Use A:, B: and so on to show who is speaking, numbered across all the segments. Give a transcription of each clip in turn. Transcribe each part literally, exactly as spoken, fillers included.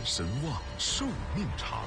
A: 神旺，寿命长。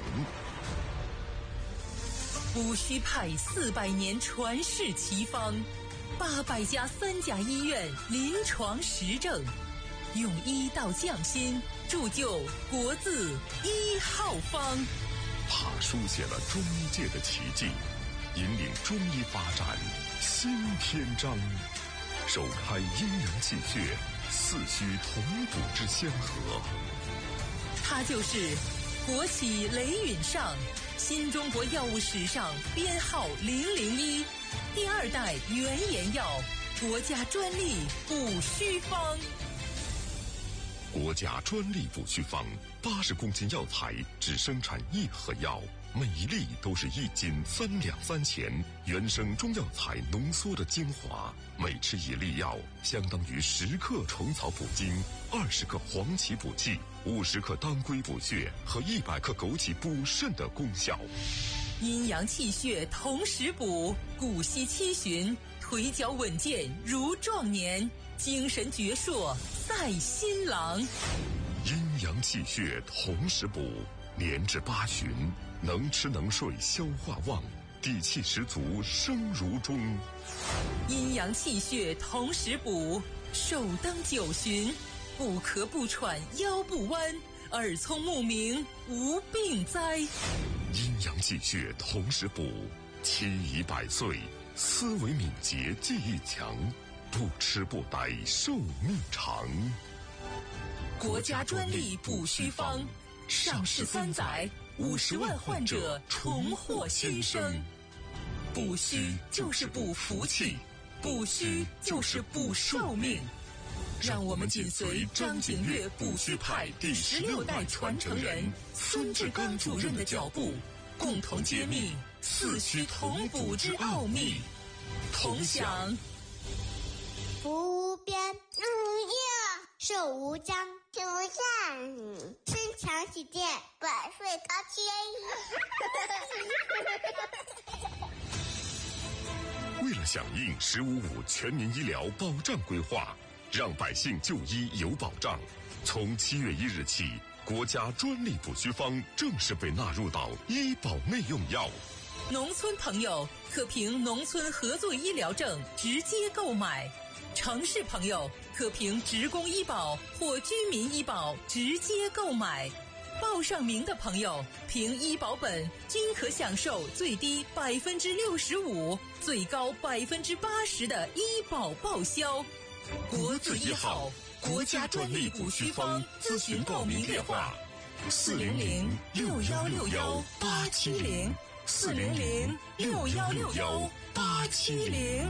B: 戊戌派四百年传世奇方，八百家三甲医院临床实证，用医道匠心，铸就国字一号方。
A: 他书写了中医界的奇迹，引领中医发展新篇章，首开阴阳气血四虚同补之香河。
B: 他就是国企雷允上，新中国药物史上编号零零一，第二代原研药，国家专利补虚方。
A: 国家专利补虚方，八十公斤药材只生产一盒药，每一粒都是一斤三两三钱，原生中药材浓缩的精华，每吃一粒药相当于十克虫草补精，二十克黄芪补气，五十克当归补血和一百克枸杞补肾的功效。
B: 阴阳气血同时补，骨息七旬，腿脚稳健如壮年，精神矍铄赛新郎。
A: 阴阳气血同时补，年至八旬，能吃能睡，消化旺，底气十足，生如钟。
B: 阴阳气血同时补，寿登九旬，不咳不喘，腰不弯，耳聪目明，无病灾。
A: 阴阳气血同时补，七宜百岁，思维敏捷，记忆强，不吃不呆，寿命长。
B: 国家专利补虚方，上市三载，五十万患者重获新生。补虚就是补福气，补虚就是补寿命。让我们紧随张景岳补虚派第十六代传承人孙志刚主任的脚步，共同揭秘四虚同补之奥秘，同享
C: 福无边，福无忧，寿无疆，寿无限，身强体健，百岁高
A: 迁。为了响应“十五五”全民医疗保障规划，让百姓就医有保障，从七月一日起，国家专利补虚方正式被纳入到医保内用药。
B: 农村朋友可凭农村合作医疗证直接购买，城市朋友可凭职工医保或居民医保直接购买。报上名的朋友凭医保本均可享受最低百分之六十五、最高百分之八十的医保报销。国字一号，国家专利补虚方，咨询报名电话：四零零六幺六幺八七零，四零零六幺六幺八七零。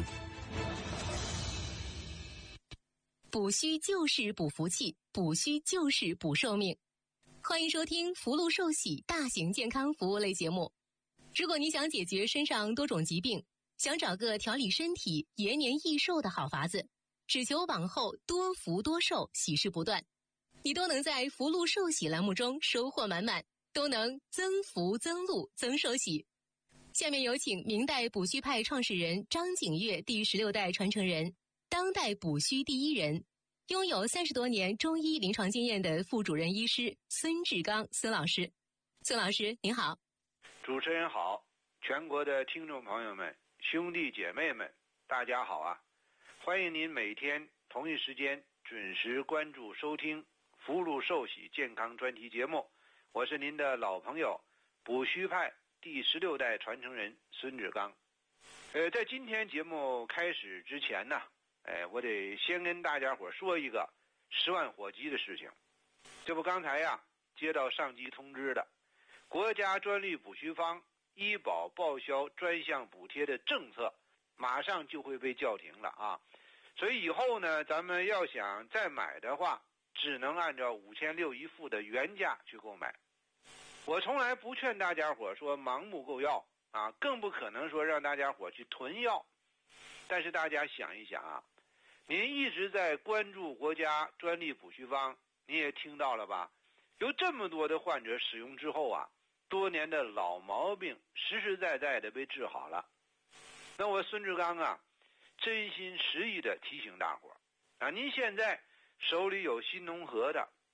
D: 补虚就是补福气，补虚就是补寿命。欢迎收听福禄寿喜大型健康服务类节目。如果你想解决身上多种疾病，想找个调理身体、延年益寿的好法子，只求往后多福多寿，喜事不断，你都能在福禄寿喜栏目中收获满满，都能增福增禄增寿喜。下面有请明代补虚派创始人张景岳第十六代传承人，当代补虚第一人，拥有三十多年中医临床经验的副主任医师孙志刚孙老师。孙老师您好。
E: 主持人好，全国的听众朋友们、兄弟姐妹们，大家好啊！欢迎您每天同一时间准时关注收听福禄寿喜健康专题节目，我是您的老朋友补虚派第十六代传承人孙志刚。呃，在今天节目开始之前呢，哎，我得先跟大家伙说一个十万火急的事情。这不刚才呀接到上级通知的，国家专利补虚方医保报销专项补贴的政策马上就会被叫停了啊！所以以后呢，咱们要想再买的话，只能按照五千六一付的原价去购买。我从来不劝大家伙说盲目购药啊，更不可能说让大家伙去囤药。但是大家想一想啊，您一直在关注国家专利补虚方，您也听到了吧？有这么多的患者使用之后啊，多年的老毛病实实在在的被治好了。那我孙志刚啊，真心实意的提醒大伙啊，您现在手里有新农合的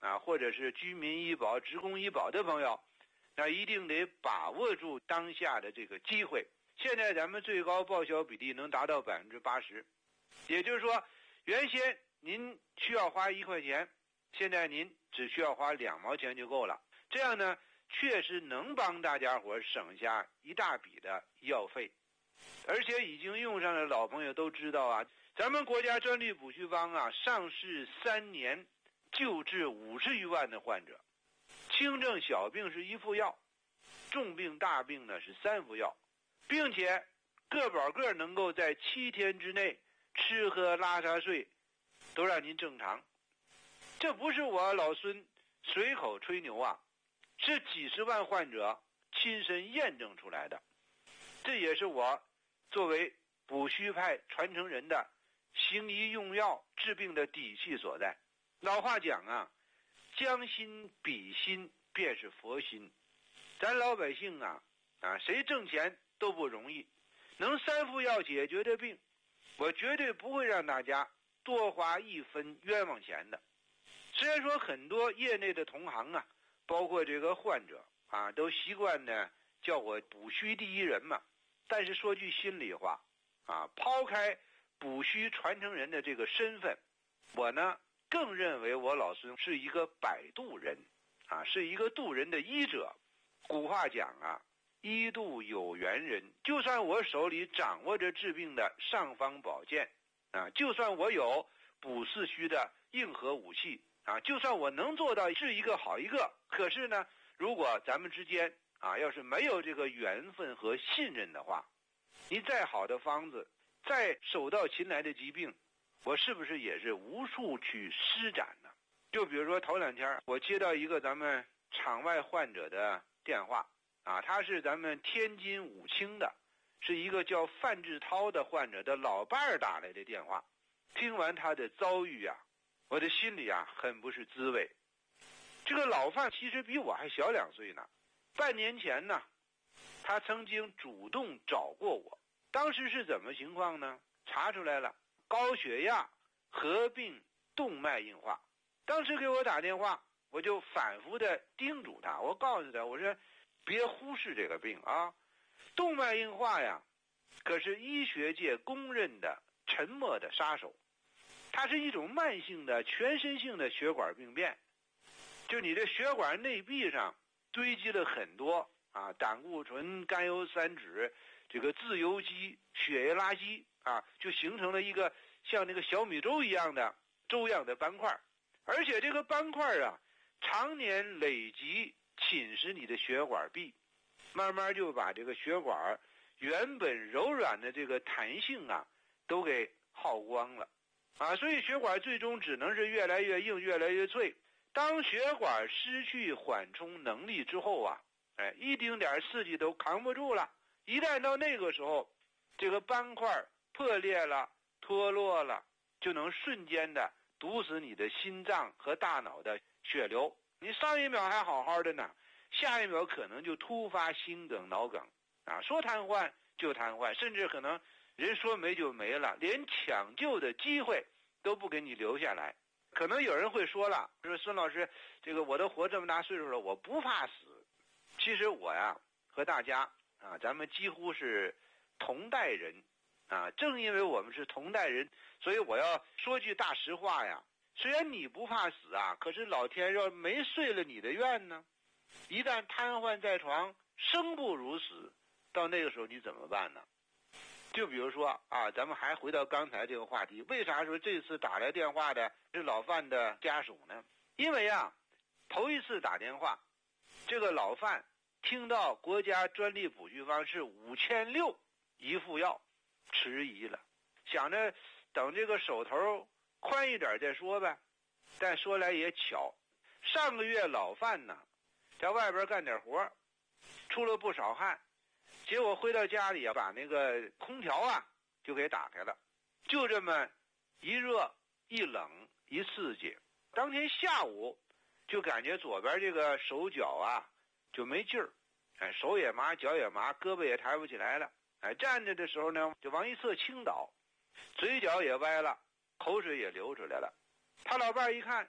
E: 啊，或者是居民医保、职工医保的朋友，那一定得把握住当下的这个机会。现在咱们最高报销比例能达到百分之八十，也就是说，原先您需要花一块钱，现在您只需要花两毛钱就够了。这样呢，确实能帮大家伙省下一大笔的医药费，而且已经用上的老朋友都知道啊，咱们国家专利补序方啊，上市三年救治五十余万的患者，轻症小病是一副药，重病大病呢是三副药，并且个保个能够在七天之内吃喝拉撒睡都让您正常。这不是我老孙随口吹牛啊，是几十万患者亲身验证出来的。这也是我作为补虚派传承人的行医用药治病的底气所在。老话讲啊，将心比心便是佛心。咱老百姓啊啊，谁挣钱都不容易，能三副药解决的病，我绝对不会让大家多花一分冤枉钱的。虽然说很多业内的同行啊，包括这个患者啊，都习惯呢叫我补虚第一人嘛，但是说句心里话啊，抛开补虚传承人的这个身份，我呢更认为我老孙是一个摆渡人啊，是一个渡人的医者。古话讲啊，医渡有缘人，就算我手里掌握着治病的尚方宝剑啊，就算我有补四虚的硬核武器啊，就算我能做到治一个好一个，可是呢，如果咱们之间啊要是没有这个缘分和信任的话，你再好的方子，再手到擒来的疾病，我是不是也是无处去施展呢？就比如说头两天我接到一个咱们场外患者的电话啊，他是咱们天津武清的，是一个叫范志涛的患者的老伴儿打来的电话。听完他的遭遇啊，我的心里啊很不是滋味。这个老范其实比我还小两岁呢，半年前呢，他曾经主动找过我。当时是怎么情况呢？查出来了高血压合并动脉硬化。当时给我打电话，我就反复的叮嘱他，我告诉他，我说别忽视这个病啊，动脉硬化呀，可是医学界公认的沉默的杀手。它是一种慢性的全身性的血管病变，就你的血管内壁上堆积了很多啊胆固醇、甘油三酯、这个自由基、血液垃圾啊，就形成了一个像那个小米粥一样的粥样的斑块，而且这个斑块啊常年累积侵蚀你的血管壁，慢慢就把这个血管原本柔软的这个弹性啊都给耗光了啊，所以血管最终只能是越来越硬，越来越脆。当血管失去缓冲能力之后啊，哎，一丁点刺激都扛不住了。一旦到那个时候，这个斑块破裂了、脱落了，就能瞬间的堵死你的心脏和大脑的血流。你上一秒还好好的呢，下一秒可能就突发心梗、脑梗啊，说瘫痪就瘫痪，甚至可能人说没就没了，连抢救的机会都不给你留下来。可能有人会说了，说孙老师，这个我都活这么大岁数了，我不怕死。其实我呀和大家啊，咱们几乎是同代人啊，正因为我们是同代人，所以我要说句大实话呀。虽然你不怕死啊，可是老天要没遂了你的愿呢，一旦瘫痪在床，生不如死，到那个时候你怎么办呢？就比如说啊，咱们还回到刚才这个话题，为啥说这次打来电话的是老范的家属呢？因为啊，头一次打电话，这个老范听到国家专利补序方是五千六一副药，迟疑了，想着等这个手头宽一点再说呗。但说来也巧，上个月老范呢在外边干点活，出了不少汗，结果回到家里啊，把那个空调啊就给打开了，就这么一热一冷一刺激，当天下午就感觉左边这个手脚啊就没劲儿，哎，手也麻，脚也麻，胳膊也抬不起来了，哎，站着的时候呢就往一侧倾倒，嘴角也歪了，口水也流出来了。他老伴一看，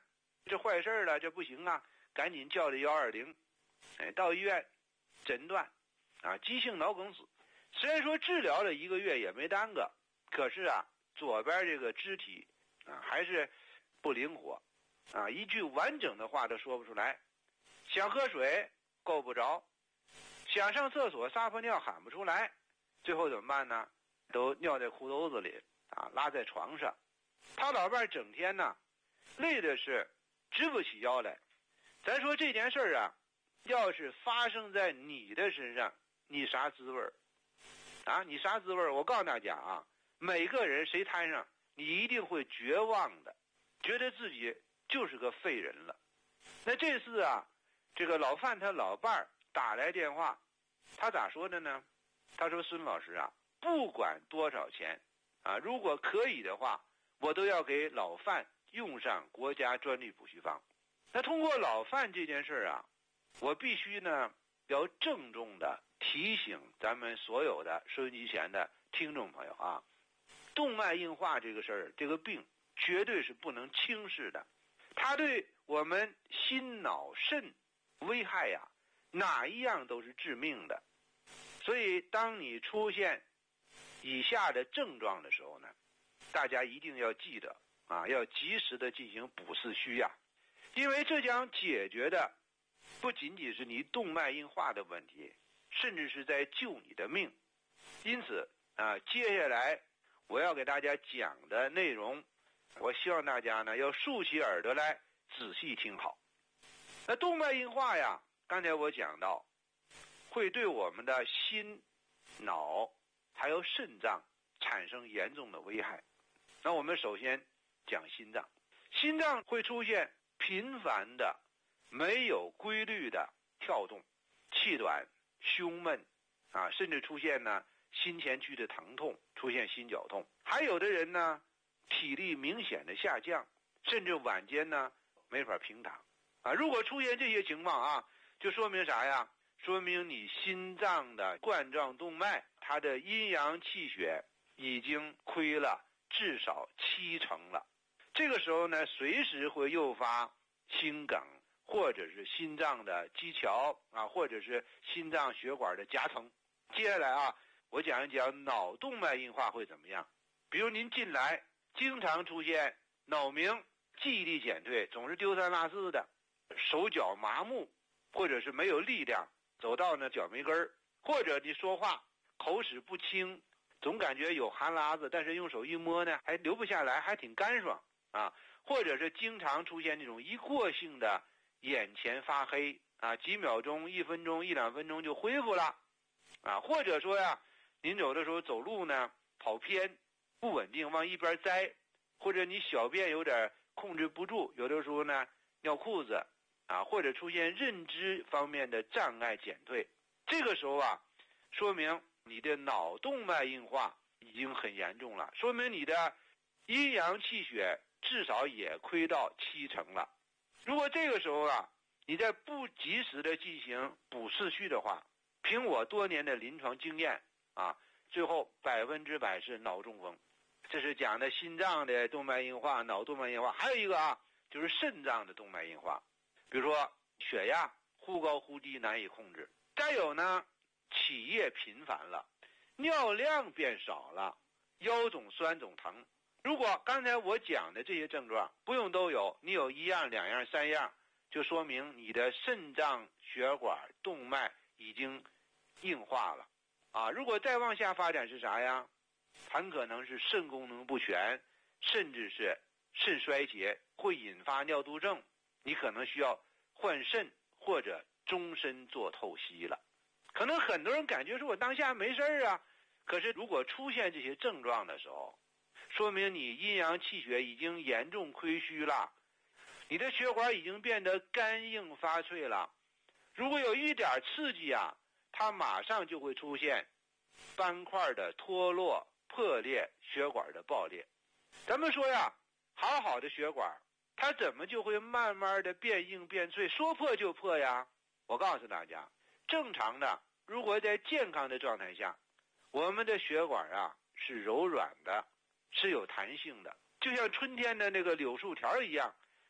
E: 这坏事了，这不行啊，赶紧叫这一二零，哎，到医院诊断啊，急性脑梗死。虽然说治疗了一个月也没耽搁，可是啊，左边这个肢体啊还是不灵活啊，一句完整的话都说不出来，想喝水够不着，想上厕所撒泡尿喊不出来，最后怎么办呢？都尿在裤兜子里啊，拉在床上。他老伴整天呢累的是直不起腰来。咱说这件事儿啊，要是发生在你的身上，你啥滋味儿啊？你啥滋味儿？我告诉大家啊，每个人谁摊上，你一定会绝望的，觉得自己就是个废人了。那这次啊，这个老范他老伴儿打来电话，他咋说的呢？他说：“孙老师啊，不管多少钱啊，如果可以的话，我都要给老范用上国家专利补虚方。”那通过老范这件事啊，我必须呢要郑重的提醒咱们所有的收音机前的听众朋友啊，动脉硬化这个事儿，这个病绝对是不能轻视的，它对我们心脑肾危害呀、啊，哪一样都是致命的。所以当你出现以下的症状的时候呢，大家一定要记得啊，要及时的进行补四虚呀、啊，因为这将解决的不仅仅是你动脉硬化的问题，甚至是在救你的命。因此啊，接下来我要给大家讲的内容，我希望大家呢要竖起耳朵来仔细听好。那动脉硬化呀，刚才我讲到会对我们的心、脑还有肾脏产生严重的危害。那我们首先讲心脏，心脏会出现频繁的、没有规律的跳动、气短、胸闷啊，甚至出现呢心前区的疼痛，出现心绞痛。还有的人呢，体力明显的下降，甚至晚间呢没法平躺啊。如果出现这些情况啊，就说明啥呀？说明你心脏的冠状动脉，它的阴阳气血已经亏了至少七成了。这个时候呢，随时会诱发心梗，或者是心脏的击桥啊，或者是心脏血管的夹层。接下来啊，我讲一讲脑动脉硬化会怎么样。比如您近来经常出现脑鸣、记忆力减退，总是丢三落四的，手脚麻木，或者是没有力量，走到呢脚没根儿，或者你说话口齿不清，总感觉有汗拉子，但是用手一摸呢还流不下来，还挺干爽啊。或者是经常出现这种一过性的眼前发黑啊，几秒钟、一分钟、一两分钟就恢复了啊。或者说呀，您有的时候走路呢跑偏，不稳定，往一边栽，或者你小便有点控制不住，有的时候呢尿裤子啊，或者出现认知方面的障碍减退，这个时候啊，说明你的脑动脉硬化已经很严重了，说明你的阴阳气血至少也亏到七成了。如果这个时候啊，你在不及时的进行补四虚的话，凭我多年的临床经验啊，最后百分之百是脑中风。这是讲的心脏的动脉硬化、脑动脉硬化。还有一个啊，就是肾脏的动脉硬化，比如说血压忽高忽低难以控制，再有呢起夜频繁了，尿量变少了，腰肿酸肿疼。如果刚才我讲的这些症状不用都有，你有一样两样三样，就说明你的肾脏血管动脉已经硬化了啊。如果再往下发展是啥呀？很可能是肾功能不全，甚至是肾衰竭，会引发尿毒症，你可能需要换肾或者终身做透析了。可能很多人感觉说我当下没事啊，可是如果出现这些症状的时候，说明你阴阳气血已经严重亏虚了，你的血管已经变得干硬发脆了。如果有一点刺激啊，它马上就会出现斑块的脱落、破裂、血管的爆裂。咱们说呀，好好的血管它怎么就会慢慢的变硬变脆？说破就破呀。我告诉大家，正常的如果在健康的状态下，我们的血管啊是柔软的，是有弹性的，就像春天的那个柳树条一样，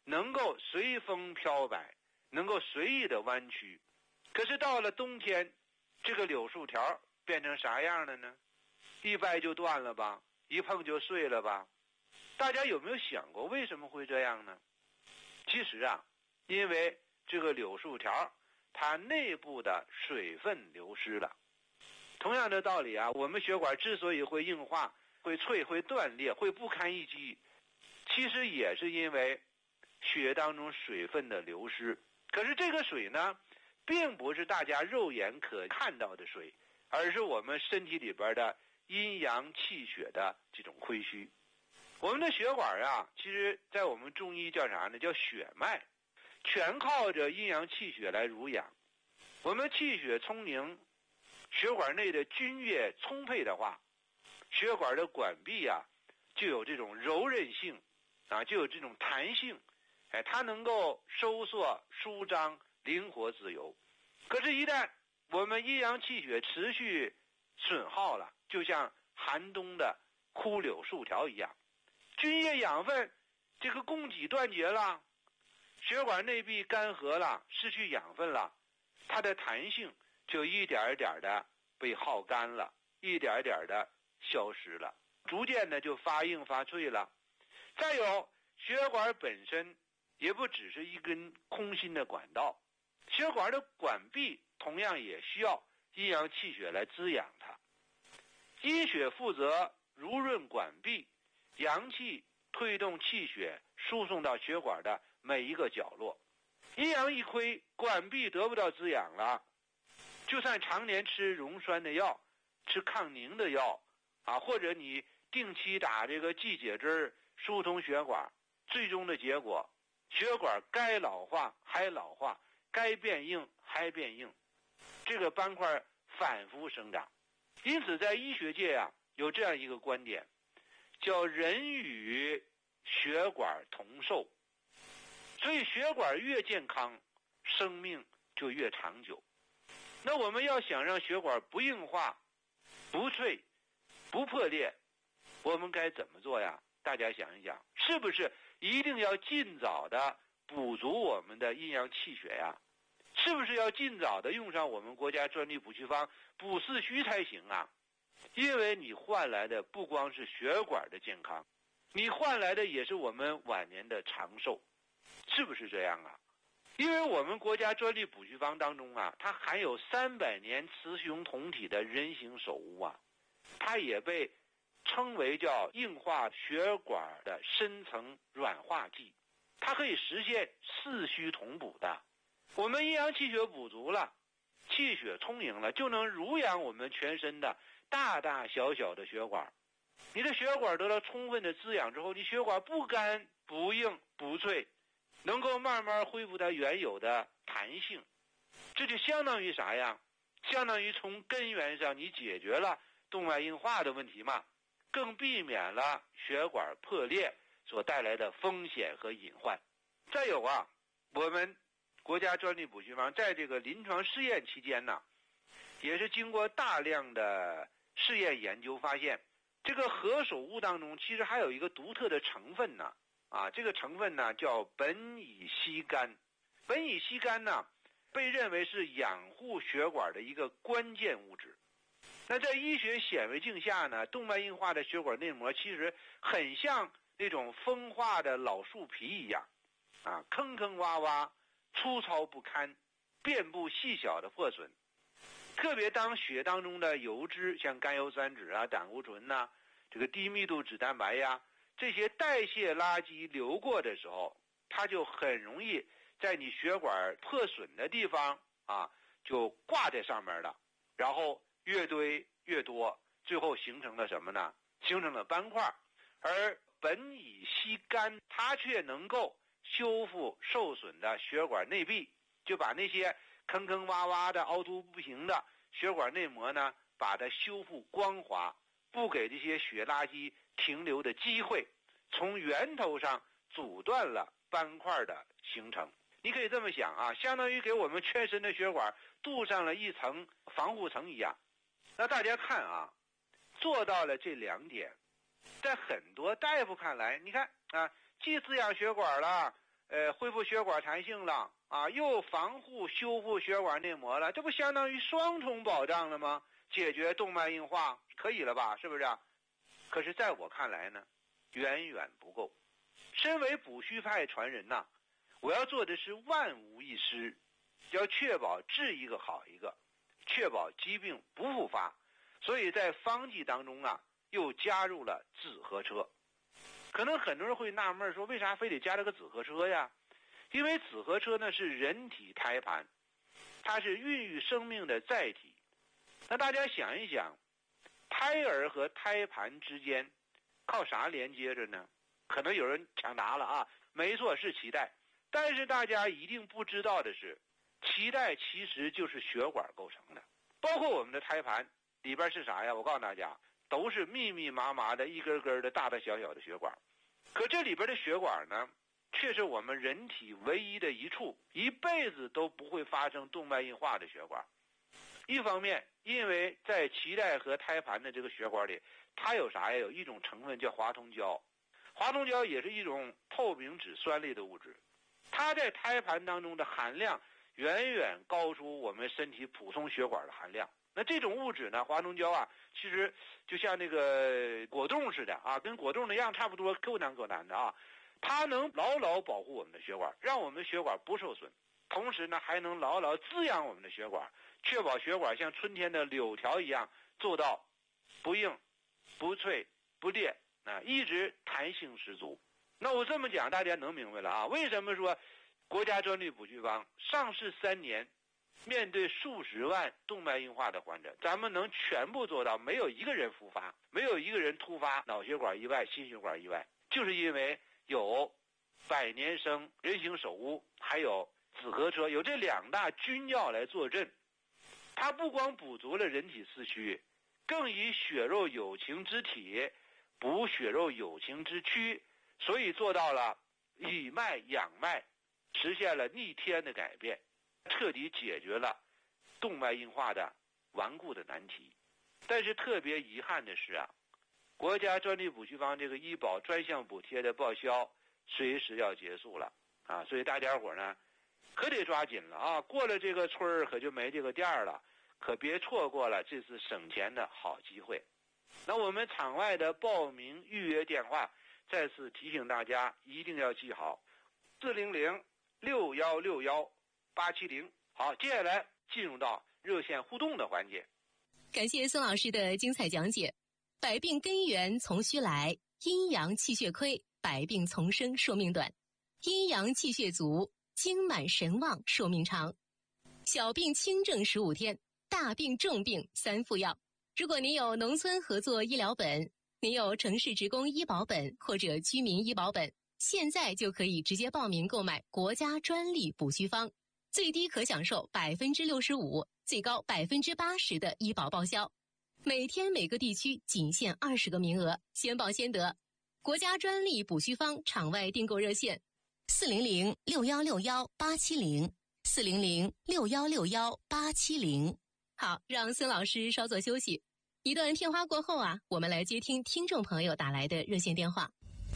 E: 能够随风飘摆，能够随意的弯曲。可是到了冬天，这个柳树条变成啥样了呢？一掰就断了吧，一碰就碎了吧。大家有没有想过为什么会这样呢？其实啊，因为这个柳树条它内部的水分流失了。同样的道理啊，我们血管之所以会硬化、会脆、会断裂、会不堪一击，其实也是因为血液当中水分的流失。可是这个水呢，并不是大家肉眼可看到的水，而是我们身体里边的阴阳气血的这种亏虚。我们的血管啊，其实在我们中医叫啥呢？叫血脉，全靠着阴阳气血来濡养。我们气血充盈，血管内的津液充沛的话，血管的管壁啊，就有这种柔韧性啊，就有这种弹性，哎，它能够收缩、舒张、灵活自由。可是，一旦我们阴阳气血持续损耗了，就像寒冬的枯柳树条一样，津液养分这个供给断绝了，血管内壁干涸了，失去养分了，它的弹性就一点一点的被耗干了，一点一点的消失了，逐渐的就发硬发脆了。再有，血管本身也不只是一根空心的管道，血管的管壁同样也需要阴阳气血来滋养它。阴血负责濡润管壁，阳气推动气血输送到血管的每一个角落。阴阳一亏，管壁得不到滋养了，就算常年吃溶栓的药、吃抗凝的药啊，或者你定期打这个季节针疏通血管，最终的结果，血管该老化还老化，该变硬还变硬，这个斑块反复生长。因此在医学界啊，有这样一个观点，叫人与血管同寿。所以血管越健康，生命就越长久。那我们要想让血管不硬化、不脆、不破裂，我们该怎么做呀？大家想一想，是不是一定要尽早的补足我们的阴阳气血呀？是不是要尽早的用上我们国家专利补气方补四虚才行啊？因为你换来的不光是血管的健康，你换来的也是我们晚年的长寿，是不是这样啊？因为我们国家专利补气方当中啊，它含有三百年雌雄同体的人形首乌啊，它也被称为叫硬化血管的深层软化剂，它可以实现四虚同补的。我们阴阳气血补足了，气血充盈了，就能濡养我们全身的大大小小的血管。你的血管得到充分的滋养之后，你血管不干不硬不脆，能够慢慢恢复它原有的弹性。这就相当于啥呀？相当于从根源上你解决了动脉硬化的问题嘛，更避免了血管破裂所带来的风险和隐患。再有啊，我们国家专利补气方在这个临床试验期间呢，也是经过大量的试验研究发现，这个何首乌当中其实还有一个独特的成分呢，啊，这个成分呢叫苯乙烯苷。苯乙烯苷呢，被认为是养护血管的一个关键物质。那在医学显微镜下呢，动脉硬化的血管内膜其实很像那种风化的老树皮一样，啊，坑坑洼洼，粗糙不堪，遍布细小的破损。特别当血当中的油脂，像甘油三酯啊、胆固醇呐、啊、这个低密度脂蛋白呀，这些代谢垃圾流过的时候，它就很容易在你血管破损的地方啊，就挂在上面了，然后越堆越多，最后形成了什么呢？形成了斑块。而苯乙烯苷它却能够修复受损的血管内壁，就把那些坑坑洼洼的凹凸不平的血管内膜呢，把它修复光滑，不给这些血垃圾停留的机会，从源头上阻断了斑块的形成。你可以这么想啊，相当于给我们全身的血管镀上了一层防护层一样。那大家看啊，做到了这两点，在很多大夫看来，你看啊，既滋养血管了， 呃恢复血管弹性了啊，又防护修复血管内膜了，这不相当于双重保障了吗？解决动脉硬化可以了吧？是不是啊？可是在我看来呢，远远不够。身为补虚派传人呐、啊，我要做的是万无一失，要确保治一个好一个，确保疾病不复发。所以在方剂当中啊，又加入了紫河车。可能很多人会纳闷说，为啥非得加这个紫河车呀？因为紫河车呢是人体胎盘，它是孕育生命的载体。那大家想一想，胎儿和胎盘之间靠啥连接着呢？可能有人抢答了啊，没错，是脐带。但是大家一定不知道的是，脐带其实就是血管构成的，包括我们的胎盘里边是啥呀？我告诉大家，都是密密麻麻的一根根的大大小小的血管。可这里边的血管呢，却是我们人体唯一的一处一辈子都不会发生动脉硬化的血管。一方面，因为在脐带和胎盘的这个血管里，它有啥呀？有一种成分叫华通胶，华通胶也是一种透明质酸类的物质，它在胎盘当中的含量远远高出我们身体普通血管的含量。那这种物质呢，华通胶啊，其实就像那个果冻似的啊，跟果冻的样差不多，够难够难的啊。它能牢牢保护我们的血管，让我们的血管不受损，同时呢，还能牢牢滋养我们的血管，确保血管像春天的柳条一样，做到不硬、不脆、不裂啊，一直弹性十足。那我这么讲，大家能明白了啊？为什么说国家专利补虚方上市三年，面对数十万动脉硬化的患者，咱们能全部做到没有一个人复发，没有一个人突发脑血管意外、心血管意外，就是因为有百年生、人形手屋，还有紫河车，有这两大君药来坐镇。它不光补足了人体四虚，更以血肉有情之体补血肉有情之躯，所以做到了以脉养脉，实现了逆天的改变，彻底解决了动脉硬化的顽固的难题。但是特别遗憾的是啊，国家专利补虚方这个医保专项补贴的报销随时要结束了啊，所以大家伙呢可得抓紧了啊！过了这个村儿可就没这个店儿了，可别错过了这次省钱的好机会。那我们场外的报名预约电话再次提醒大家一定要记好，四零零六幺六幺八七零。好，接下来进入到热线互动的环节。
D: 感谢孙老师的精彩讲解。百病根源从虚来，阴阳气血亏，百病丛生，寿命短；阴阳气血足，精满神旺，寿命长。小病轻症十五天，大病重病三副药。如果您有农村合作医疗本，您有城市职工医保本或者居民医保本，现在就可以直接报名购买国家专利补虚方，最低可享受百分之六十五，最高百分之八十的医保报销。每天每个地区仅限二十个名额，先报先得。国家专利补虚方场外订购热线：四零零六幺六幺八七零，四零零六幺六幺八七零。好，让孙老师稍作休息。一段片花过后啊，我们来接听听众朋友打来的热线电话。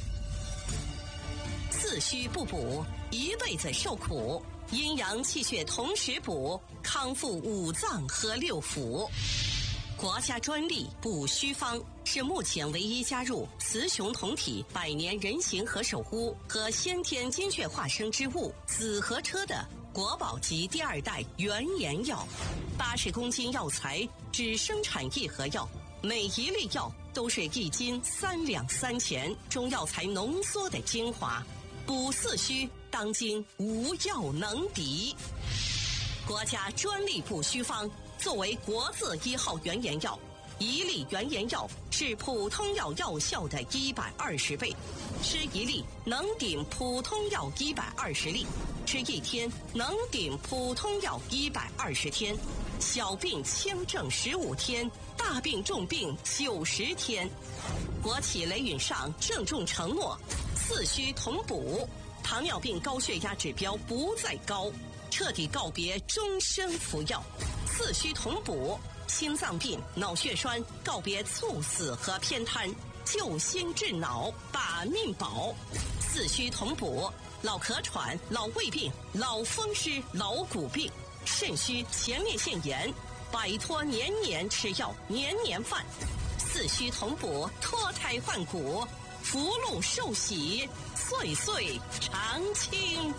F: 四虚不补，一辈子受苦；阴阳气血同时补，康复五脏和六腑。国家专利补虚方是目前唯一加入雌雄同体百年人形和手污和先天精血化生之物紫河车的国宝级第二代原研药。八十公斤药材只生产一盒药，每一粒药都是一斤三两三钱中药材浓缩的精华，补四虚当今无药能敌。国家专利补虚方作为国字一号原研药，一粒原研药是普通药药效的一百二十倍，吃一粒能顶普通药一百二十粒，吃一天能顶普通药一百二十天。小病轻症十五天，大病重病九十天。国企雷允上郑重承诺，四虚同补，糖尿病高血压指标不再高，彻底告别终生服药。四虚同补，心脏病、脑血栓告别猝死和偏瘫，救心治脑，把命保。四虚同补， 老咳喘、老胃病、老风湿、老骨病、肾虚、前列腺炎，摆脱年年吃药、年年犯，四虚同补、脱胎换骨，福禄寿喜，岁岁常青。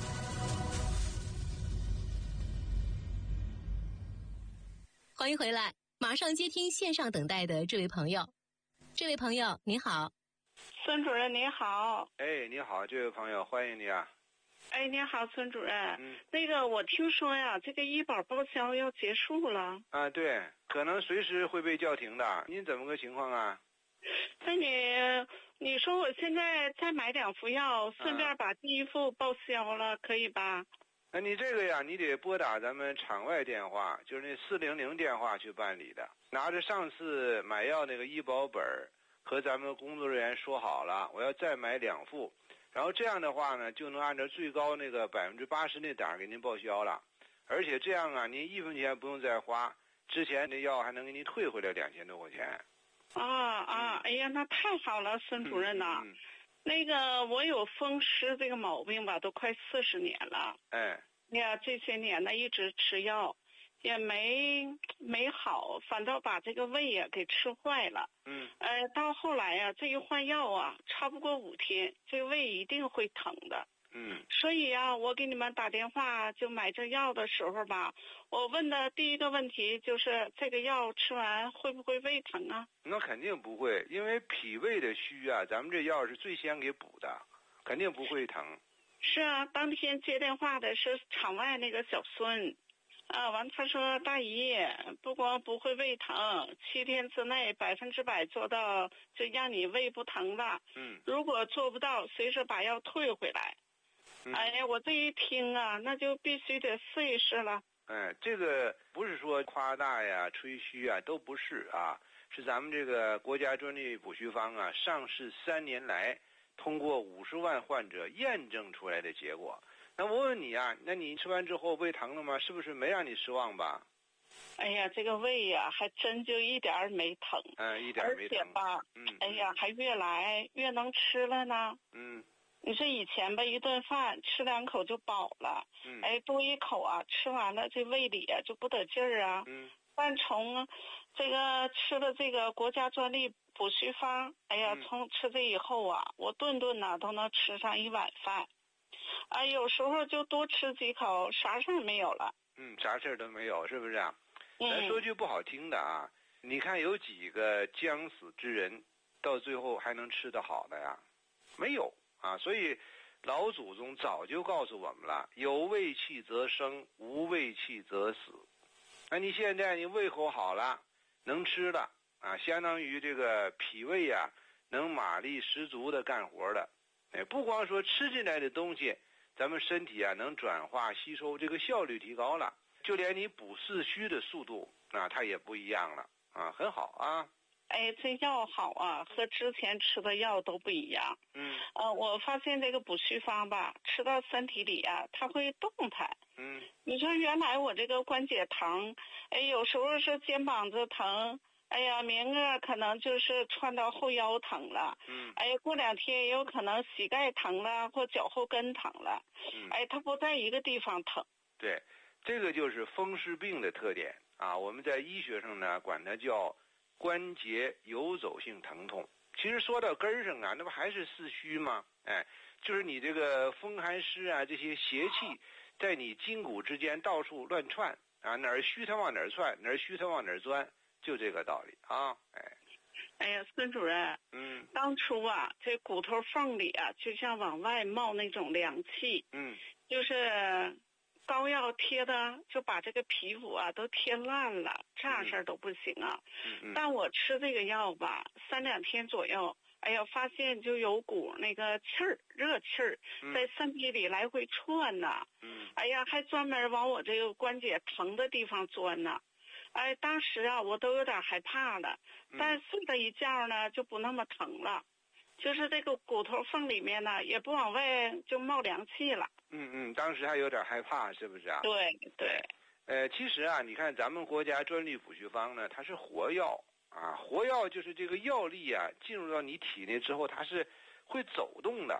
D: 欢迎回来，马上接听线上等待的这位朋友。这位朋友您好。
G: 孙主任您好。
E: 哎，你好，这位朋友，欢迎你啊。
G: 哎，您好，孙主任。
E: 嗯，
G: 那个我听说呀，这个医保报销要结束了。
E: 啊，对，可能随时会被叫停的。您怎么个情况啊？
G: 那你你说我现在再买两副药，顺便把第一副报销了，可以吧？
E: 那你这个呀，你得拨打咱们场外电话，就是那四零零电话去办理的。拿着上次买药那个医保本和咱们工作人员说好了，我要再买两副，然后这样的话呢，就能按照最高那个百分之八十那档给您报销了。而且这样啊，您一分钱不用再花，之前那药还能给您退回来两千多块钱。
G: 啊啊！哎呀，那太好了，孙主任呐。
E: 嗯嗯
G: 那个我有风湿这个毛病吧，都快四十年了。
E: 哎，
G: 哎呀，这些年呢一直吃药，也没没好，反倒把这个胃呀给吃坏了。
E: 嗯。
G: 呃，到后来呀，这一换药啊，差不过五天，这个胃一定会疼的。
E: 嗯。
G: 所以啊，我给你们打电话就买这药的时候吧，我问的第一个问题就是这个药吃完会不会胃疼啊？
E: 那肯定不会，因为脾胃的虚啊，咱们这药是最先给补的，肯定不会疼。
G: 是啊，当天接电话的是场外那个小孙，啊，完他说大姨，不光不会胃疼，七天之内百分之百做到就让你胃不疼了。
E: 嗯。
G: 如果做不到，随时把药退回来。
E: 嗯、
G: 哎呀，我这一听啊，那就必须得试一试了。
E: 哎，这个不是说夸大呀、吹嘘啊，都不是啊，是咱们这个国家专利补虚方啊，上市三年来通过五十万患者验证出来的结果。那我问你啊，那你吃完之后胃疼了吗？是不是没让你失望吧？
G: 哎呀，这个胃呀、啊，还真就一点儿没疼。
E: 嗯，一点儿没疼。
G: 而且吧，
E: 嗯，
G: 哎呀，还越来越能吃了呢。
E: 嗯。
G: 你说以前吧，一顿饭吃两口就饱了，
E: 嗯，
G: 哎，多一口啊，吃完了这胃里啊就不得劲儿啊。
E: 嗯。
G: 但从这个吃了这个国家专利补虚方，哎呀，
E: 嗯、
G: 从吃这以后啊，我顿顿呢都能吃上一碗饭，啊，有时候就多吃几口，啥事儿没有了。
E: 嗯，啥事儿都没有，是不是啊？
G: 嗯。
E: 咱说句不好听的啊，你看有几个将死之人，到最后还能吃得好的呀？没有。啊，所以老祖宗早就告诉我们了，有胃气则生，无胃气则死。那你现在你胃口好了，能吃了啊，相当于这个脾胃呀、啊，能马力十足的干活的。哎，不光说吃进来的东西，咱们身体啊能转化吸收，这个效率提高了，就连你补四虚的速度啊，它也不一样了啊，很好啊。
G: 哎，这药好啊，和之前吃的药都不一样。
E: 嗯。
G: 呃，我发现这个补虚方吧，吃到身体里啊，它会动弹。
E: 嗯。
G: 你说原来我这个关节疼，哎，有时候是肩膀子疼，哎呀，明个可能就是穿到后腰疼了。
E: 嗯。
G: 哎，过两天也有可能膝盖疼了，或脚后跟疼了。
E: 嗯。
G: 哎，它不在一个地方疼。
E: 对，这个就是风湿病的特点啊。我们在医学上呢，管它叫关节游走性疼痛。其实说到根儿上啊，那不还是四虚吗？哎，就是你这个风寒湿啊，这些邪气在你筋骨之间到处乱窜啊，哪儿虚它往哪儿窜，哪儿虚它往哪儿钻，就这个道理啊。哎，
G: 哎呀，孙主任，
E: 嗯，
G: 当初啊，这骨头缝里啊，就像往外冒那种凉气，
E: 嗯，
G: 就是膏药贴的就把这个皮肤啊都贴烂了，这样事儿都不行啊。
E: 嗯嗯。
G: 但我吃这个药吧，三两天左右，哎呀，发现就有股那个气儿，热气儿在身体里来回窜呐。
E: 嗯。
G: 哎呀，还专门往我这个关节疼的地方钻呐。哎，当时啊，我都有点害怕了，但睡了一觉呢，就不那么疼了，就是这个骨头缝里面呢，也不往外就冒凉气了。
E: 嗯嗯，当时还有点害怕，是不是啊？
G: 对对。
E: 呃，其实啊，你看咱们国家专利补虚方呢，它是活药啊，活药就是这个药力啊，进入到你体内之后，它是会走动的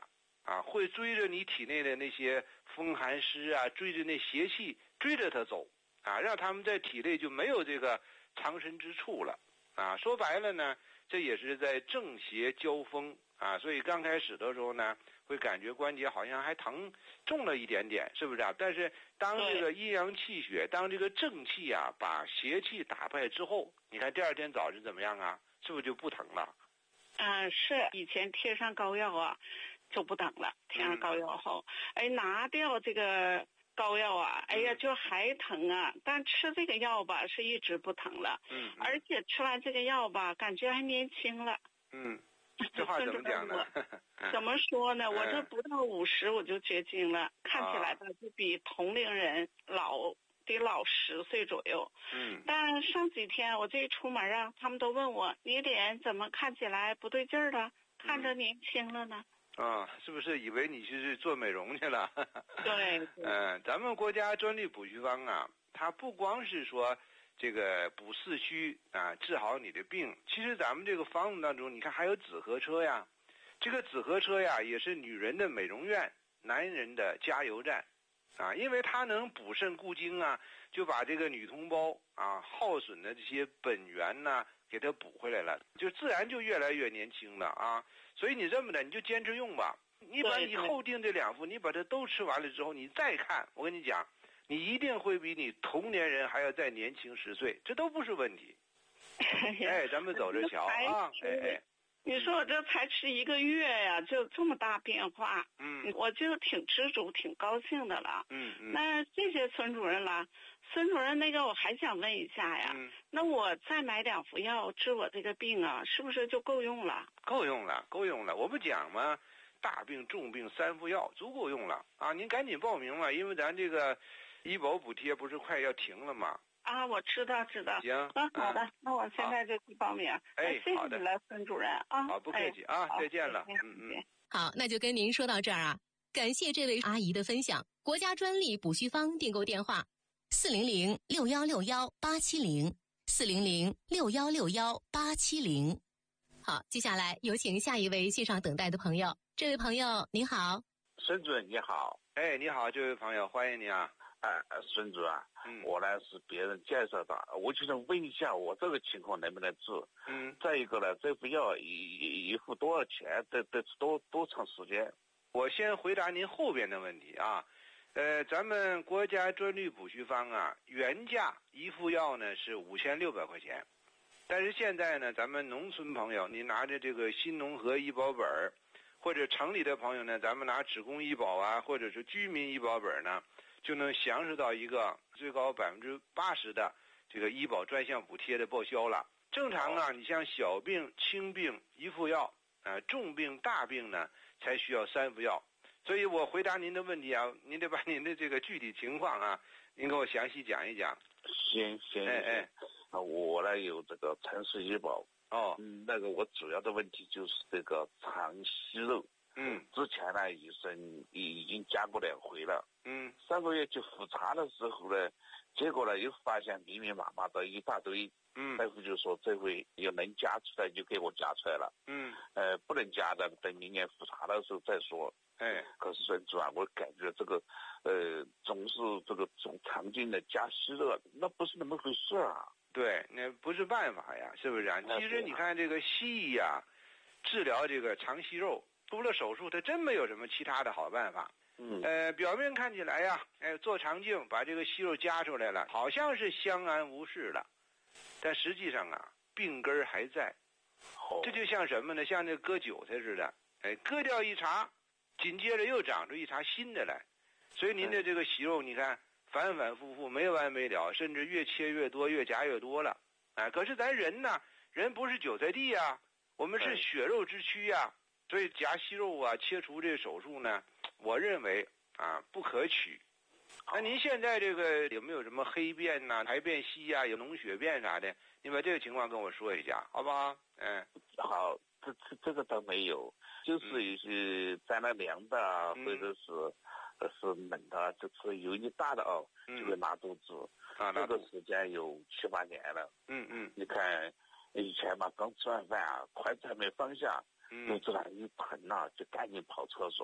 E: 啊，会追着你体内的那些风寒湿啊，追着那邪气追着它走啊，让他们在体内就没有这个藏身之处了啊。说白了呢，这也是在正邪交锋啊，所以刚开始的时候呢，会感觉关节好像还疼重了一点点，是不是啊？但是当这个阴阳气血，当这个正气啊把邪气打败之后，你看第二天早晨怎么样啊？是不是就不疼了？
G: 啊，是以前贴上膏药啊，就不疼了。贴上膏药后，嗯、哎，拿掉这个膏药啊，哎呀，就还疼啊。但吃这个药吧，是一直不疼了。
E: 嗯。嗯
G: 而且吃完这个药吧，感觉还年轻了。
E: 嗯。这话怎么讲呢？
G: 怎么说呢？我这不到五十我就绝经了，看起来吧就比同龄人老得老十岁左右。
E: 嗯。
G: 但上几天我这一出门啊，他们都问我，你脸怎么看起来不对劲儿了？看着年轻了呢。
E: 啊，是不是以为你是做美容去了？
G: 对。
E: 嗯、呃，咱们国家专利补虚方啊，它不光是说这个补四虚啊，治好你的病。其实咱们这个方子当中，你看还有紫河车呀，这个紫河车呀，也是女人的美容院，男人的加油站，啊，因为它能补肾固精啊，就把这个女同胞啊耗损的这些本源呐、啊，给它补回来了，就自然就越来越年轻了啊。所以你这么的，你就坚持用吧。你把你后定这两副，你把它都吃完了之后，你再看，我跟你讲。你一定会比你同年人还要再年轻十岁，这都不是问题。哎，咱们走着瞧啊！哎哎，
G: 你说我这才吃一个月呀，就这么大变化，
E: 嗯，
G: 我就挺知足、挺高兴的了。
E: 嗯嗯。
G: 那谢谢孙主任了，孙主任，那个我还想问一下呀，
E: 嗯、
G: 那我再买两副药治我这个病啊，是不是就够用了？
E: 够用了，够用了。我不讲吗？大病重病三副药足够用了啊！您赶紧报名吧，因为咱这个。医保补贴不是快要停了吗？
G: 啊，我知道知道。
E: 行，
G: 啊，好的，嗯、那我现在就去报名。
E: 哎，
G: 谢谢你了，孙主任啊。
E: 好，不客气啊，
G: 哎、
E: 再见了。
G: 嗯
E: 嗯。
D: 好，那就跟您说到这儿啊，感谢这位阿姨的分享。国家专利补虚方订购电话：四零零六幺六幺八七零，四零零六幺六幺八七零。好，接下来有请下一位线上等待的朋友。这位朋友您好。
H: 孙主任你好。
E: 哎，你好，这位朋友，欢迎你啊。
H: 哎、呃，孙主啊，
E: 嗯，
H: 我呢是别人介绍的，我就想问一下，我这个情况能不能治？
E: 嗯，
H: 再一个呢，这副药一一副多少钱？得得多多长时间？
E: 我先回答您后边的问题啊，呃，咱们国家专利补虚方啊，原价一副药呢是五千六百块钱，但是现在呢，咱们农村朋友，你拿着这个新农合医保本儿，或者城里的朋友呢，咱们拿职工医保啊，或者是居民医保本呢。就能享受到一个最高百分之八十的这个医保专项补贴的报销了。正常啊，你像小病、轻病一副药，啊、呃，重病、大病呢才需要三副药。所以我回答您的问题啊，您得把您的这个具体情况啊，您给我详细讲一讲。
H: 行行，
E: 哎哎，
H: 啊，我呢有这个城市医保。
E: 哦，
H: 嗯，那个我主要的问题就是这个肠息肉。
E: 嗯，
H: 之前呢，医生已已经加过两回了。
E: 嗯，
H: 上个月去复查的时候呢，结果呢又发现密密麻麻的一大堆。
E: 嗯，
H: 大夫就说这回有能加出来就给我加出来了。
E: 嗯，
H: 呃，不能加的等明年复查的时候再说。
E: 哎，
H: 可是孙主任，我感觉这个，呃，总是这个总常见的加息热，那不是那么回事啊。
E: 对，那不是办法呀，是不是啊？其实你看这个西医呀，治疗这个肠息肉。除了手术，它真没有什么其他的好办法。
H: 嗯，
E: 呃，表面看起来呀，哎，做肠镜把这个息肉夹出来了，好像是相安无事了，但实际上啊，病根还在。
H: 哦，
E: 这就像什么呢？像那割韭菜似的，哎，割掉一茬，紧接着又长出一茬新的来。所以您的这个息肉，你看反反复复没完没了，甚至越切越多，越夹越多了。哎，可是咱人呢，人不是韭菜地呀，我们是血肉之躯呀。所以夹息肉啊，切除这个手术呢，我认为啊不可取。那您现在这个有没有什么黑便呐、啊、排便稀呀、啊、有脓血便啥的？你把这个情况跟我说一下，好不好？嗯，
H: 好，这这这个倒没有，就是有些沾了凉的啊，
E: 嗯、
H: 或者是呃是冷的，就是油腻大的哦，
E: 嗯、
H: 就会拉肚子。
E: 啊，
H: 这个时间有七八年了。
E: 嗯嗯，
H: 你看以前嘛，刚吃完饭啊，筷子还没放下。肚子上一疼啊，就赶紧跑厕所。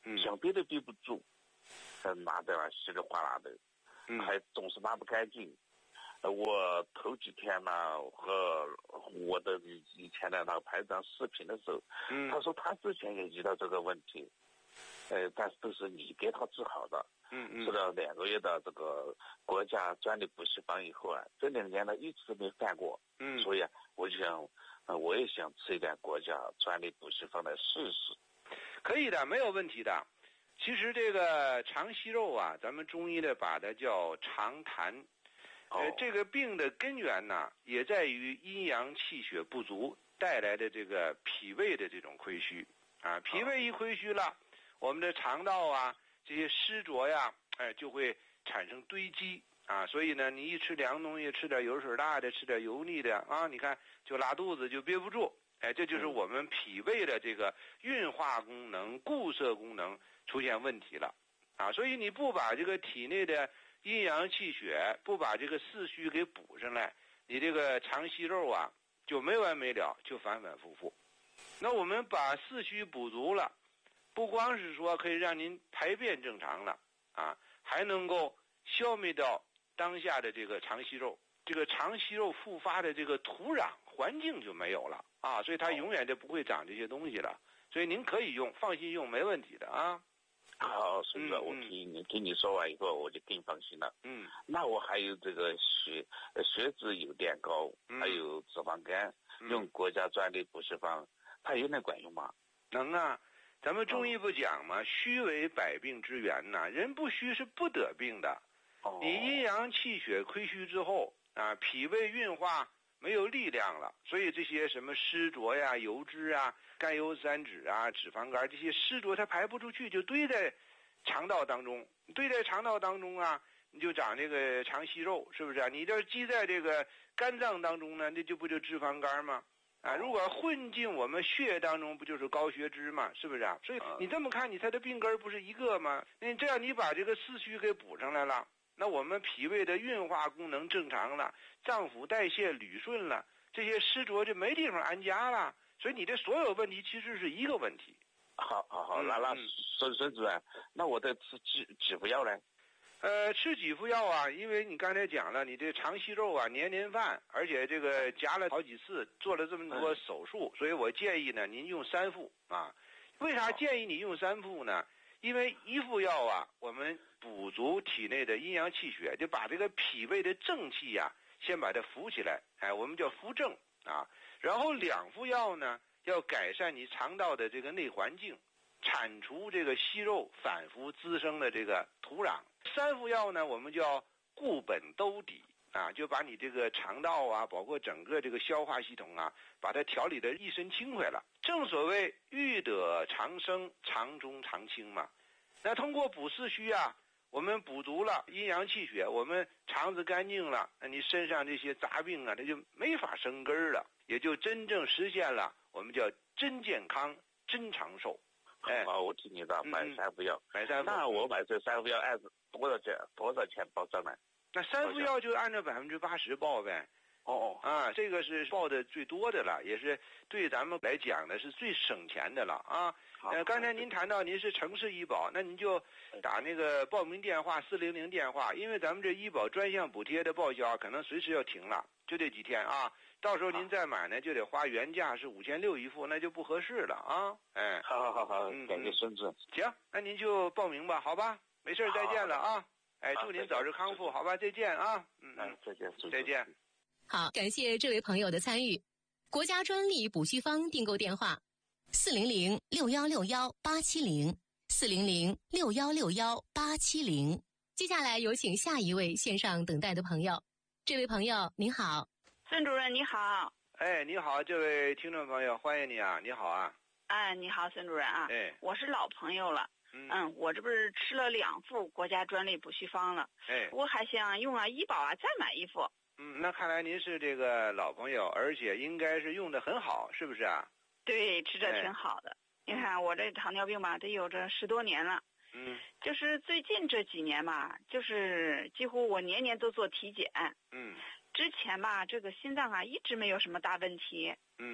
H: 嗯，想别的憋不住，拿的啊稀里哗啦的，
E: 嗯，
H: 还总是拿不干净。我头几天呢和我的以前的那个排长视频的时候，
E: 嗯，
H: 他说他之前也遇到这个问题，呃，但是都是你给他治好的。
E: 嗯嗯，
H: 吃了两个月的这个国家专利补习班以后啊，这两年呢一直没犯过。
E: 嗯，
H: 所以啊，我就想，呃，我也想吃一点国家专利补习班来试试。
E: 可以的，没有问题的。其实这个肠息肉啊，咱们中医的把它叫肠痰。呃，这个病的根源呢，也在于阴阳气血不足带来的这个脾胃的这种亏虚啊。脾胃一亏虚了，我们的肠道啊这些湿浊呀，哎，就会产生堆积啊。所以呢，你一吃凉东西，吃点油水大的，吃点油腻的啊，你看就拉肚子，就憋不住。哎，这就是我们脾胃的这个运化功能、固摄功能出现问题了啊。所以你不把这个体内的阴阳气血，不把这个四虚给补上来，你这个肠息肉啊就没完没了，就反反复复。那我们把四虚补足了，不光是说可以让您排便正常了啊，还能够消灭掉当下的这个肠息肉，这个肠息肉复发的这个土壤环境就没有了啊，所以它永远就不会长这些东西了。所以您可以用，放心用，没问题的啊。
H: 好，孙子，我听你听你说完以后，我就更放心了。
E: 嗯，
H: 那我还有这个血血脂有点高，
E: 嗯、
H: 还有脂肪肝，
E: 嗯、
H: 用国家专利补习方，它也能管用吗？
E: 能啊，咱们中医不讲嘛，虚为百病之源呐，人不虚是不得病的。
H: 哦，
E: 你阴阳气血亏虚之后啊，脾胃运化没有力量了，所以这些什么湿浊呀、油脂啊、甘油三酯啊、脂肪肝这些湿浊它排不出去，就堆在肠道当中，堆在肠道当中啊，你就长这个肠息肉，是不是啊？你这积在这个肝脏当中呢，那就不就脂肪肝吗？啊，如果混进我们血液当中，不就是高血脂吗？是不是啊？所以你这么看，你它的病根不是一个吗？那这样你把这个四虚给补上来了，那我们脾胃的运化功能正常了，脏腑代谢捋顺了，这些湿浊就没地方安家了。所以你这所有问题其实是一个问题。
H: 好好好，那那孙孙主任，那我得吃几几副药呢？
E: 呃，吃几副药啊？因为你刚才讲了，你这肠息肉啊，年年犯，而且这个夹了好几次，做了这么多手术，所以我建议呢，您用三副啊。为啥建议你用三副呢？因为一副药啊，我们补足体内的阴阳气血，就把这个脾胃的正气呀、啊，先把它扶起来，哎，我们叫扶正啊。然后两副药呢，要改善你肠道的这个内环境，铲除这个息肉反复滋生的这个土壤。三副药呢，我们叫固本兜底啊，就把你这个肠道啊，包括整个这个消化系统啊，把它调理得一身轻快了。正所谓欲得长生，肠中常清嘛。那通过补四虚啊，我们补足了阴阳气血，我们肠子干净了，那你身上这些杂病啊，它就没法生根了，也就真正实现了我们叫真健康、真长寿。
H: 哎，好，我听你的，买三副药，
E: 买三副。
H: 那我买这三副药按多少钱？多少钱报账呢？
E: 那三副药就按照百分之八十报呗。
H: 哦哦，
E: 啊，这个是报的最多的了，也是对咱们来讲呢是最省钱的了啊。呃，刚才您谈到您是城市医保，那您就打那个报名电话四零零电话，因为咱们这医保专项补贴的报销可能随时要停了，就这几天啊。到时候您再买呢，就得花原价是五千六一副，那就不合适了啊！哎，
H: 好好好好，感谢孙子。
E: 行，那您就报名吧，好吧？没事，再见了啊！哎，祝您早日康复，好吧？再见啊！嗯
H: 嗯，再见，
E: 再见。
D: 好，感谢这位朋友的参与。国家专利补虚方订购电话：四零零六幺六幺八七零，四零零六幺六幺八七零。接下来有请下一位线上等待的朋友。这位朋友您好。
I: 孙主任你好。
E: 哎，你好，这位听众朋友，欢迎你啊！你好啊。
I: 哎，你好，孙主任啊。
E: 哎，
I: 我是老朋友了。
E: 嗯,
I: 嗯，我这不是吃了两副国家专利补虚方了。
E: 哎，
I: 我还想用啊医保啊再买一副。
E: 嗯，那看来您是这个老朋友，而且应该是用的很好，是不是啊？
I: 对，吃着挺好的。哎、你看我这糖尿病吧，得有这十多年了。
E: 嗯，
I: 就是最近这几年吧，就是几乎我年年都做体检。
E: 嗯。
I: 之前吧，这个心脏啊一直没有什么大问题。
E: 嗯。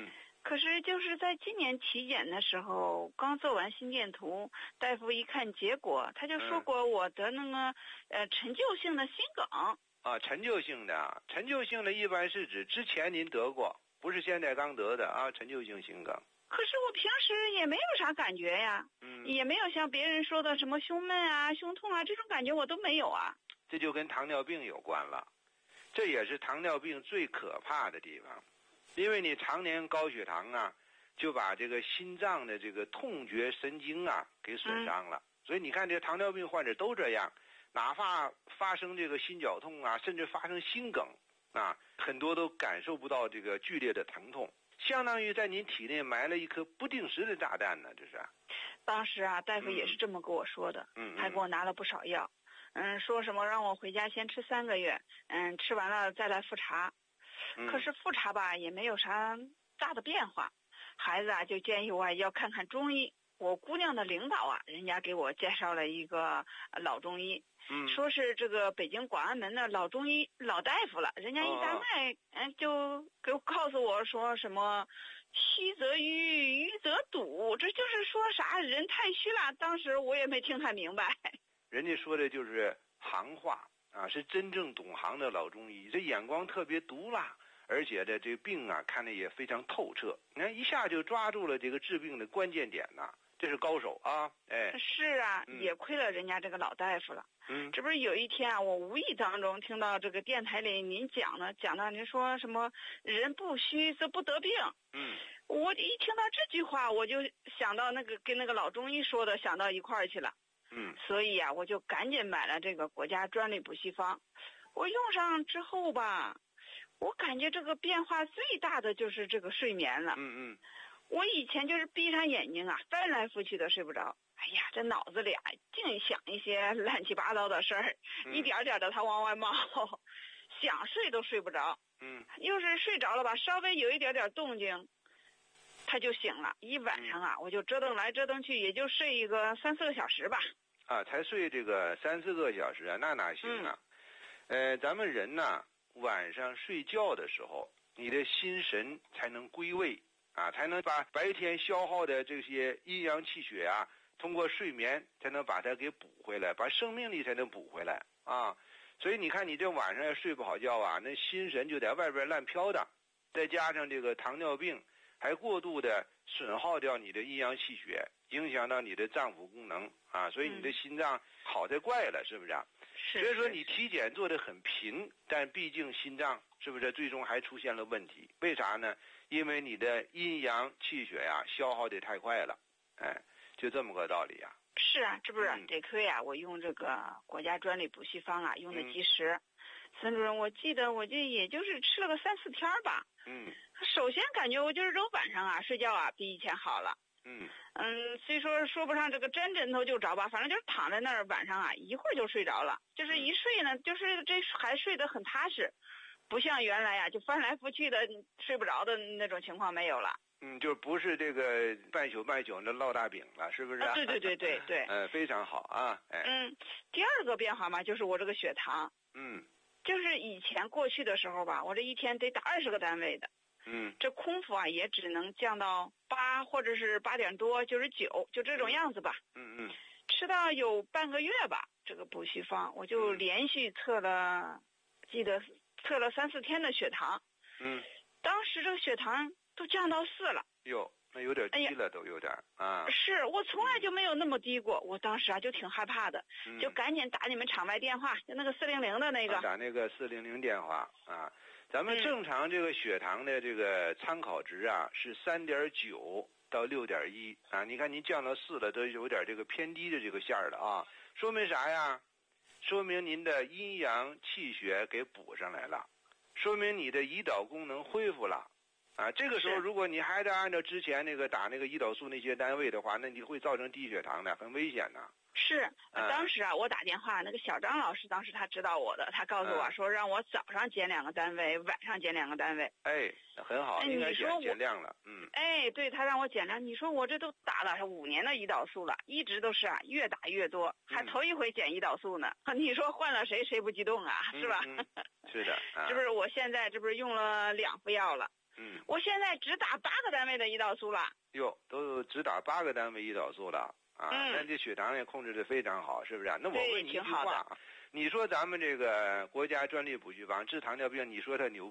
I: 可是就是在今年体检的时候，刚做完心电图，大夫一看结果，他就说过我得那个、嗯、呃陈旧性的心梗。
E: 啊，陈旧性的，陈旧性的一般是指之前您得过，不是现在刚得的啊，陈旧性心梗。
I: 可是我平时也没有啥感觉呀，嗯，也没有像别人说的什么胸闷啊、胸痛啊这种感觉我都没有啊。
E: 这就跟糖尿病有关了，这也是糖尿病最可怕的地方，因为你常年高血糖啊，就把这个心脏的这个痛觉神经啊给损伤了。嗯、所以你看，这糖尿病患者都这样，哪怕发生这个心绞痛啊，甚至发生心梗啊，很多都感受不到这个剧烈的疼痛。相当于在您体内埋了一颗不定时的炸弹呢，这是。
I: 当时啊，大夫也是这么跟我说的，嗯，还给我拿了不少药，嗯，说什么让我回家先吃三个月，嗯，吃完了再来复查。嗯、可是复查吧也没有啥大的变化，孩子啊就建议我要看看中医。我姑娘的领导啊，人家给我介绍了一个老中医。嗯，说是这个北京广安门的老中医老大夫了，人家一搭脉，嗯、哦，就给我告诉我说什么虚则瘀，瘀则堵，这就是说啥人太虚了。当时我也没听太明白。
E: 人家说的就是行话啊，是真正懂行的老中医，这眼光特别毒辣，而且的这病啊看得也非常透彻，你看一下就抓住了这个治病的关键点呐、啊。这是高手啊！哎，
I: 是啊，嗯、也亏了人家这个老大夫了。嗯，这不是有一天啊，我无意当中听到这个电台里您讲呢，讲到您说什么人不虚则不得病。嗯，我一听到这句话，我就想到那个跟那个老中医说的，想到一块儿去了。嗯，所以啊，我就赶紧买了这个国家专利补虚方。我用上之后吧，我感觉这个变化最大的就是这个睡眠了。嗯嗯。我以前就是闭上眼睛啊，翻来覆去的睡不着。哎呀，这脑子里啊，净想一些乱七八糟的事儿，嗯、一点点的它往外冒，想睡都睡不着。嗯，又是睡着了吧，稍微有一点点动静，它就醒了。一晚上啊，我就折腾来折腾去，也就睡一个三四个小时吧。
E: 啊，才睡这个三四个小时啊，那哪行啊？嗯、呃，咱们人呐，晚上睡觉的时候，你的心神才能归位。啊，才能把白天消耗的这些阴阳气血啊，通过睡眠才能把它给补回来，把生命力才能补回来啊。所以你看，你这晚上要睡不好觉啊，那心神就在外边乱飘的，再加上这个糖尿病，还过度的损耗掉你的阴阳气血，影响到你的脏腑功能啊，所以你的心脏好才怪了，是不是啊？
I: 是。
E: 所以说你体检做得很平，但毕竟心脏是不是最终还出现了问题？为啥呢？因为你的阴阳气血呀、啊、消耗得太快了，哎，就这么个道理呀、啊。
I: 是啊，这不是得亏啊，我用这个国家专利补虚方啊，用的及时。嗯、孙主任，我记得我这也就是吃了个三四天吧。嗯。首先感觉我就是这晚上啊睡觉啊比以前好了。嗯。嗯，虽说说不上这个沾枕头就着吧，反正就是躺在那儿晚上啊一会儿就睡着了，就是一睡呢，就是这还睡得很踏实。不像原来呀、啊，就翻来覆去的睡不着的那种情况没有了。
E: 嗯，就不是这个半宿半宿的烙大饼了，是不是、啊
I: 啊？对对对对对。
E: 嗯、呃，非常好啊。哎。
I: 嗯，第二个变化嘛，就是我这个血糖。嗯。就是以前过去的时候吧，我这一天得打二十个单位的。嗯。这空腹啊，也只能降到八或者是八点多，就是九，就这种样子吧。嗯嗯。吃到有半个月吧，这个补虚方，我就连续测了，嗯、记得。测了三四天的血糖，嗯，当时这个血糖都降到四了。
E: 哟，那有点低了，都有点啊。
I: 是我从来就没有那么低过，我当时啊就挺害怕的，嗯、就赶紧打你们场外电话，就那个四零零的那个。
E: 打那个四零零电话啊，咱们正常这个血糖的这个参考值啊、嗯、是三点九到六点一啊，你看您降到四了，都有点这个偏低的这个线了啊，说明啥呀？说明您的阴阳气血给补上来了，说明你的胰岛功能恢复了，啊，这个时候如果你还得按照之前那个打那个胰岛素那些单位的话，那你会造成低血糖的，很危险的。
I: 是，当时啊，我打电话，那个小张老师当时他知道我的，他告诉我说让我早上减两个单位，晚上减两个单位。
E: 哎，很好，应该减减量了，嗯。
I: 哎，对，他让我减量，你说我这都打了五年的胰岛素了，一直都是啊，越打越多，还头一回减胰岛素呢。嗯、你说换了谁谁不激动啊，是吧？
E: 嗯嗯、是的。啊、
I: 这不是我现在这不是用了两副药了。
E: 嗯，
I: 我现在只打八个单位的胰岛素了。
E: 哟，都只打八个单位胰岛素了啊！
I: 嗯，
E: 那这血糖也控制的非常好，是不是？那我问你一句
I: 话，
E: 你说咱们这个国家专利补虚方治糖尿病，你说它牛